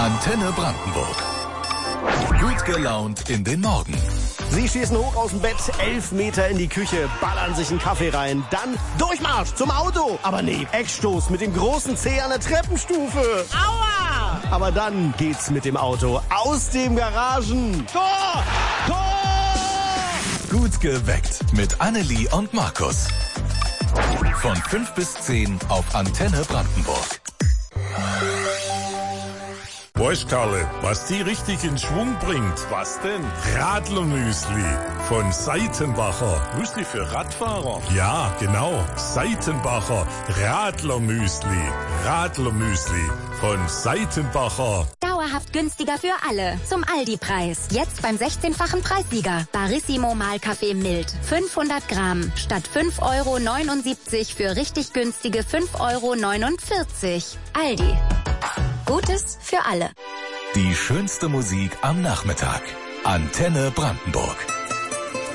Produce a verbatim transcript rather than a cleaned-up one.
Antenne Brandenburg. Gut gelaunt in den Morgen. Sie schießen hoch aus dem Bett, elf Meter in die Küche, ballern sich einen Kaffee rein, dann Durchmarsch zum Auto. Aber nee, Eckstoß mit dem großen Zeh an der Treppenstufe. Aua! Aber dann geht's mit dem Auto aus dem Garagen. Tor! Tor! Gut geweckt mit Annelie und Markus. Von fünf bis zehn auf Antenne Brandenburg. Weißt Karle, was die richtig in Schwung bringt? Was denn? Radlermüsli von Seitenbacher. Müsli für Radfahrer? Ja, genau. Seitenbacher Radlermüsli. Radlermüsli von Seitenbacher. Dauerhaft günstiger für alle. Zum Aldi-Preis. Jetzt beim sechzehnfachen Preissieger. Barissimo Mahlkaffee mild. fünfhundert Gramm. Statt fünf Euro neunundsiebzig für richtig günstige fünf Euro neunundvierzig. Aldi. Gutes für alle. Die schönste Musik am Nachmittag. Antenne Brandenburg.